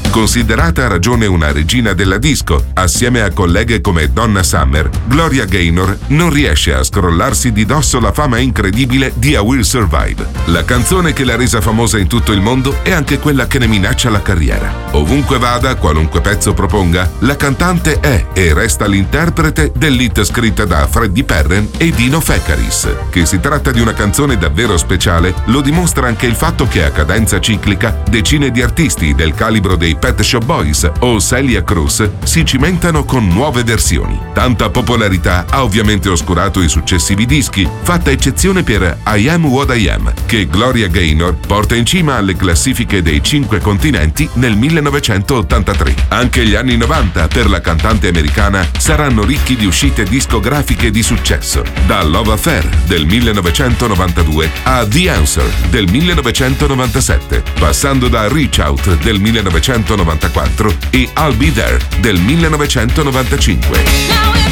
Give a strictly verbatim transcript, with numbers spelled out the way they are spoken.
Considerata a ragione una regina della disco, assieme a colleghe come Donna Summer, Gloria Gaynor non riesce a scrollarsi di dosso la fama incredibile di I Will Survive. La canzone che l'ha resa famosa in tutto il mondo è anche quella che ne minaccia la carriera. Ovunque vada, qualunque pezzo proponga, la cantante è e resta l'interprete dell'hit scritta da Freddie Perren e Dino Fekaris. Che si tratta di una canzone davvero speciale lo dimostra anche il fatto che a cadenza ciclica decine di artisti del calibro dei Pet Shop Boys o Celia Cruz si cimentano con nuove versioni. Tanta popolarità ha ovviamente oscurato i successivi dischi, fatta eccezione per I Am What I Am, che Gloria Gaynor porta in cima alle classifiche dei cinque continenti nel millenovecentottantatré. Anche gli anni novanta per la cantante americana saranno ricchi di uscite discografiche di successo, da Love Affair del millenovecentonovantadue a The Answer del millenovecentonovantasette, passando da Reach Out del millenovecentonovantaquattro e I'll Be There del millenovecentonovantacinque.